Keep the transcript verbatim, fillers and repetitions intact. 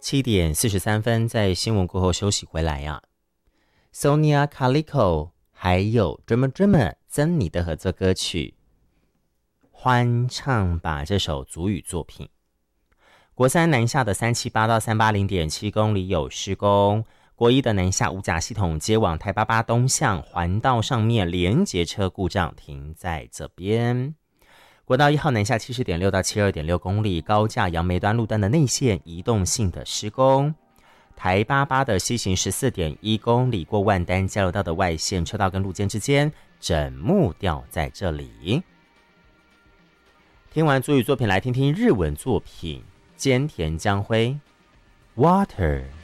七点四十三分，在新闻过后休息回来呀、啊。Sonia Calico 还有 Drummer Drummer 曾妮的合作歌曲欢唱吧这首族语作品。国三南下的三七八到三八零点七公里有施工，国一的南下五甲系统接往台八八东向环道上面连结车故障停在这边。国道一号南下 七十点六到七十二点六公里，高架杨梅端路段的内线移动性的施工。台八八的西行 十四点一公里，过万丹交流道的外线车道跟路肩之间整幕掉在这里。听完族语作品，来听听日文作品菅田将晖 Water。